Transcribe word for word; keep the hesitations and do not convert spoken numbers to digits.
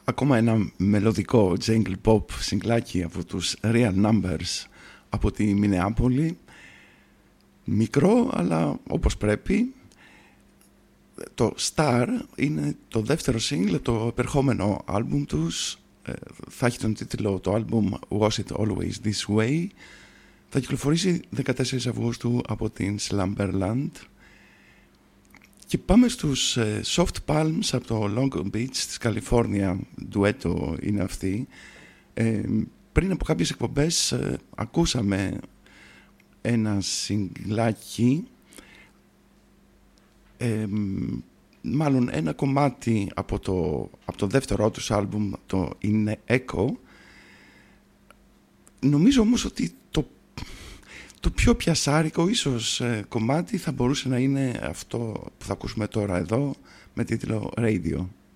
ακόμα ένα μελωδικό jungle pop συγκλάκι από τους Real Numbers από τη Μινεάπολη. Μικρό, αλλά όπως πρέπει. Το Star είναι το δεύτερο single, το επερχόμενο άλμπουμ τους. Θα έχει τον τίτλο το άλμπουμ Was It Always This Way. Θα κυκλοφορήσει δεκατέσσερις Αυγούστου από την Slumberland. Και πάμε στους ε, Soft Palms από το Long Beach της Καλιφόρνια. Ντουέτο είναι αυτή. Ε, πριν από κάποιες εκπομπές ε, ακούσαμε ένα συγκλάκι, ε, μάλλον ένα κομμάτι από το, από το δεύτερό τους άλμπουμ, το In Echo. Νομίζω όμως ότι το Το πιο πιασάρικο ίσως ε, κομμάτι θα μπορούσε να είναι αυτό που θα ακούσουμε τώρα εδώ με τίτλο Radio.